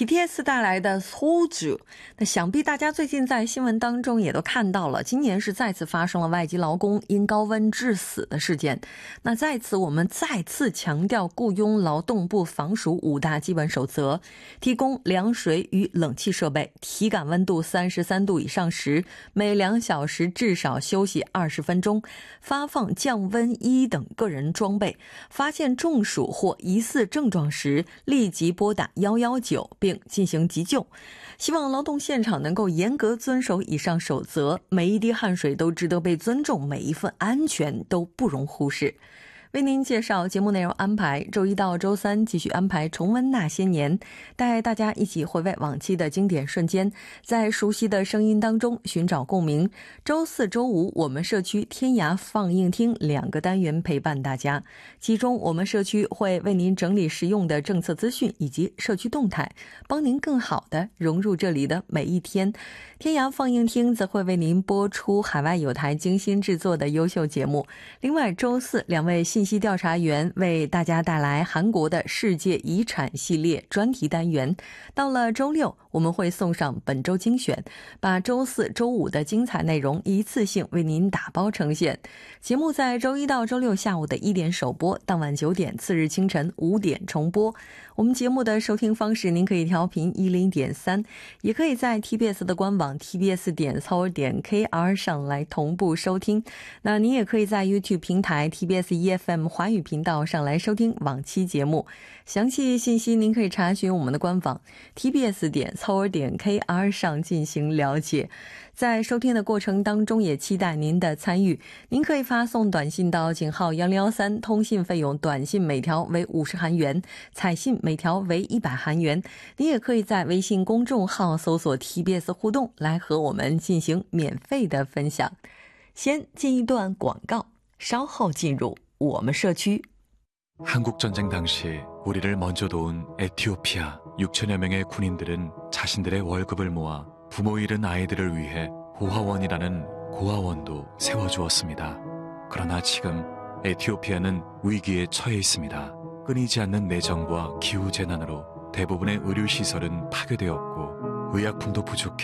BTS 带来的 소주， 那想必大家最近在新闻当中也都看到了，今年是再次发生了外籍劳工因高温致死的事件。那在此我们再次强调雇佣劳动部防暑5大基本守则：提供凉水与冷气设备，体感温度33度以上时每2小时至少休息20分钟，发放降温衣等个人装备，发现中暑或疑似症状时立即拨打119并进行急救。希望劳动现场能够严格遵守以上守则，每一滴汗水都值得被尊重，每一份安全都不容忽视。为您介绍节目内容安排，周一到周三继续安排重温那些年，带大家一起回味往期的经典瞬间，在熟悉的声音当中寻找共鸣。周四周五我们社区天涯放映厅2个单元陪伴大家，其中我们社区会为您整理实用的政策资讯以及社区动态，帮您更好地融入这里的每一天。天涯放映厅则会为您播出海外有台精心制作的优秀节目。另外周四2位信息调查员为大家带来韩国的世界遗产系列专题单元。到了周六我们会送上本周精选，把周四周五的精彩内容一次性为您打包呈现。节目在周一到周六下午的1点首播，当晚9点，次日清晨5点重播。我们节目的收听方式您可以调频100.3，也可以在 TBS 的官网 tbs.seoul.kr 上来同步收听。那您也可以在 YouTube 平台 TBS EFM 华语频道上来收听往期节目。详细信息您可以查询我们的官网 tbs.seoul.kr 上进行了解。在收听的过程当中也期待您的参与，您可以发送短信到井号1013，通信费用短信每条为50韩元，彩信每条为100韩元。您也可以在微信公众号搜索 TBS 互动来和我们进行免费的分享。先进一段广告，稍后进入我们社区。 한국전쟁 당시 우리를 먼저 도운 에티오피아 6천여 명의 군인들은 자신들의 월급을 모아 부모 잃은 아이들을 위해 고아원이라는 고아원도 세워주었습니다. 그러나 지금 에티오피아는 위기에 처해 있습니다. 끊이지 않는 내전과 기후재난으로 대부분의 의료시설은 파괴되었고 의약품도 부족해